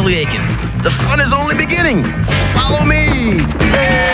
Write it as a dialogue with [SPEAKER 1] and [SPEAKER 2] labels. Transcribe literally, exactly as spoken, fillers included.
[SPEAKER 1] aching. The fun is only beginning. Follow me.